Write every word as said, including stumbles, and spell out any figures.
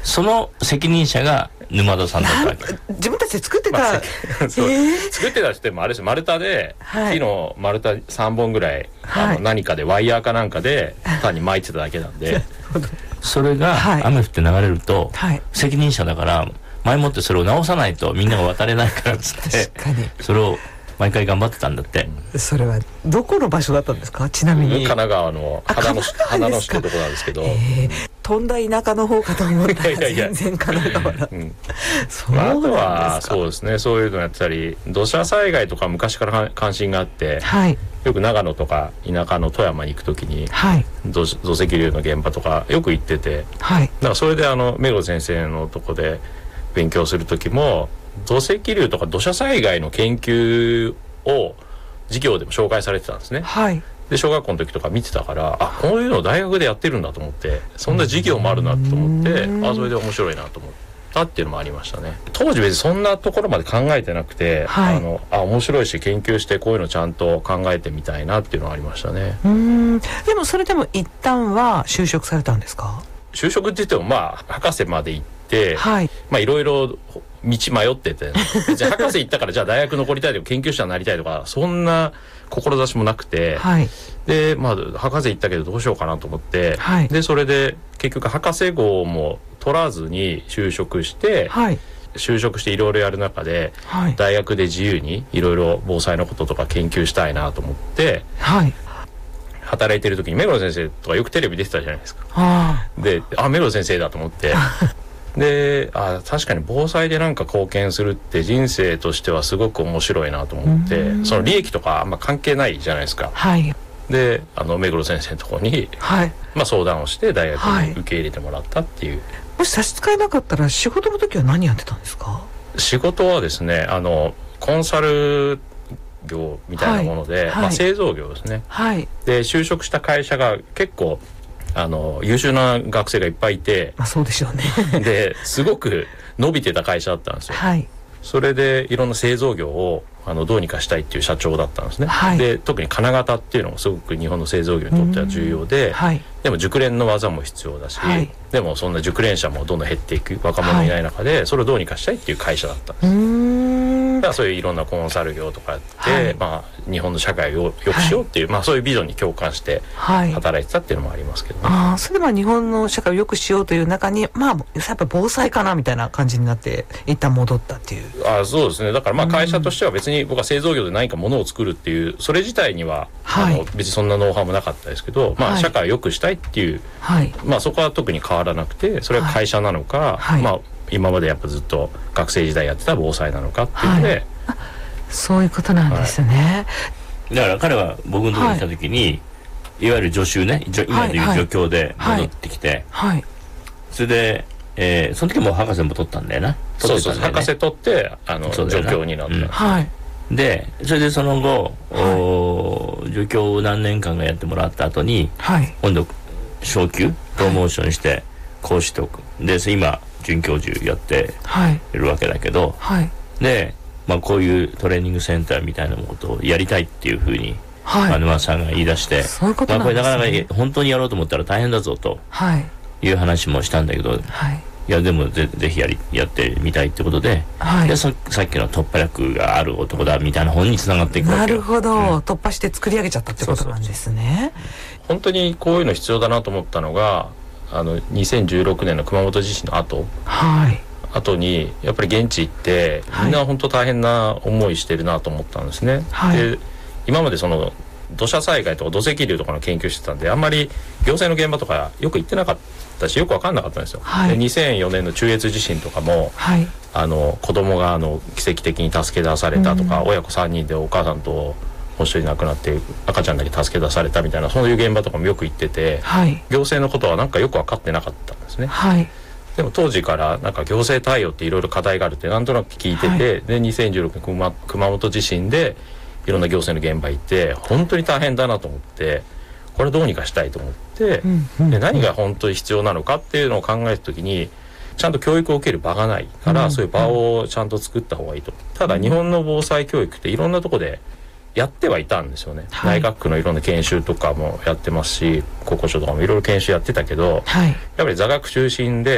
その責任者が沼田さんだったわけ。 自分たちで作ってた、 まあそうえー作ってた人もあれですよ、丸太で、 はい木の丸太さんぼんぐらい、 はいあの何かでワイヤーかなんかで単に巻いてただけなんでそれがはい雨降って流れると、 はい責任者だから前もってそれを直さないとみんなが渡れないからっつって確かにそれを毎回頑張ってたんだって。 それはどこの場所だったんですか、ちなみに。 神奈川のあ花の神奈川花のですか市ってとこなんですけど、 えー、飛んだ田舎の方かと思ったらいやいやいや全然神奈川だ。 うんそうまあ、あとなんはですか。 そうですね、そういうのやってたり、土砂災害とか昔から関心があって、 はいよく長野とか田舎の富山に行くときにはい土土石流の現場とかよく行ってて、 はいだからそれであの目黒先生のとこで勉強する時も土石流とか土砂災害の研究を授業でも紹介されてたんですね。 はいで小学校の時とか見てたから、あ、こういうのを大学でやってるんだと思って、そんな授業もあるなと思って、あ、それで面白いなと思ったっていうのもありましたね。当時別にそんなところまで考えてなくて、 はいあのあ面白いし研究してこういうのちゃんと考えてみたいなっていうのはありましたね。 うーんでもそれでも一旦は就職されたんですか。 就職って言ってもまあ博士まで行って、 はいまあいろいろ道迷ってて、別に博士行ったからじゃあ大学残りたいとか研究者になりたいとかそんな志もなくて、 はいでまあ博士行ったけどどうしようかなと思って、 はいでそれで結局博士号も取らずに就職して、 はい就職していろいろやる中ではい大学で自由にいろいろ防災のこととか研究したいなと思ってはい働いてる時に目黒先生とかよくテレビ出てたじゃないですか。 あであ目黒先生だと思ってであ確かに防災でなんか貢献するって人生としてはすごく面白いなと思ってその利益とかあんま関係ないじゃないですか。 あはいであの目黒先生のところに、 はいまあ、相談をして大学はいに受け入れてもらったっていう、 もし差し支えなかったら仕事の時は何やってたんですか。 仕事はですねあのコンサル業みたいなもので、 はいはいまあ、製造業ですね。 はいで就職した会社が結構あの優秀な学生がいっぱいいてまあそうでしょうねですごく伸びてた会社だったんですよ。 はいそれでいろんな製造業をあのどうにかしたいっていう社長だったんですね。 はいで特に金型っていうのもすごく日本の製造業にとっては重要で、 はいでも熟練の技も必要だし、 はいでもそんな熟練者もどんどん減っていく若者いない中で、それをどうにかしたいっていう会社だったんです。 うーんだからそういういろんなコンサル業とかやって、 はいまあ、日本の社会を良くしようっていう、まあ、そういうビジョンに共感してはい働いてたっていうのもありますけどね。 ああそれでまあ日本の社会を良くしようという中にまあやっぱ防災かなみたいな感じになって一旦戻ったっていう。 あそうですね。だからまあ会社としては別に僕は製造業で何か物を作るっていうそれ自体には、 はいあの別にそんなノウハウもなかったですけど、まはいあ社会を良くしたいっていう、 はいまあそこは特に変わらなくて、それは会社なのか、 はいまあ今までやっぱずっと学生時代やってた防災なのかっていうので、 はいそういうことなんですね。 だから彼は僕のところに来た時に、い、わゆる助手ねじょ今でいう助教で戻ってきて、 はいそれで、えー、その時もう博士も取ったんだよな。 そうそう、 取ってたんだよね博士取ってあの助そうだよな教になった、 うんはいでそれでその後、お助教を何年間かやってもらった後にはい今度昇級プロモーションして講師とくで今准教授やってはいいるわけだけど、 はいで、まあ、こういうトレーニングセンターみたいなことをやりたいっていうふうに、 はいあ沼さんが言い出して、 そういうことまあ、これなんですね。 なかなか本当にやろうと思ったら大変だぞとはいいう話もしたんだけど、 はいいやでも ぜ, ぜひやりやってみたいってことで、 はいで さ, さっきの突破力がある男だみたいな本につながっていくわけよ。 なるほど、 うん突破して作り上げちゃったってことなんですね。 本当にこういうの必要だなと思ったのがあのにせんじゅうろくねんの熊本地震の後はい後にやっぱり現地行ってはいみんな本当大変な思いしてるなと思ったんですね。 はいで今までその土砂災害とか土石流とかの研究してたんであんまり行政の現場とかよく行ってなかったしよく分かんなかったんですよ。 はいでにせんよねんの中越地震とかもはいあの子供があの奇跡的に助け出されたとか、 うん親子さんにんでお母さんともう一人亡くなって赤ちゃんだけ助け出されたみたいなそういう現場とかもよく行っててはい行政のことはなんかよく分かってなかったんですね。 はいでも当時からなんか行政対応っていろいろ課題があるってなんとなく聞いてて、 はいでにせんじゅうろくねん 熊, 熊本地震でいろんな行政の現場行って本当に大変だなと思ってこれどうにかしたいと思って、 うんうんで何が本当に必要なのかっていうのを考えた時にちゃんと教育を受ける場がないから、 うんそういう場をちゃんと作った方がいいと。ただ日本の防災教育っていろんなとこでやってはいたんですよね、 はい、 内閣府のいろんな研修とかもやってますし国交省とかもいろいろ研修やってたけど、 はい、 やっぱり座学中心で